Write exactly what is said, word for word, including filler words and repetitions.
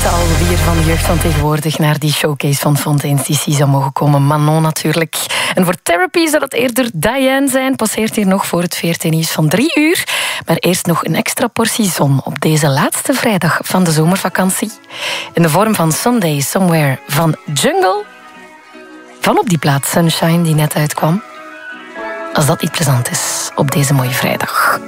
alweer van de jeugd van tegenwoordig naar die showcase van Fontaine's D C zou mogen komen. Manon natuurlijk. En voor Therapy zal het eerder Diane zijn. Passeert hier nog voor het V R T-nieuws van drie uur. Maar eerst nog een extra portie zon op deze laatste vrijdag van de zomervakantie. In de vorm van Someday Somewhere van Jungle. Van op die plaat Sunshine die net uitkwam. Als dat niet plezant is op deze mooie vrijdag.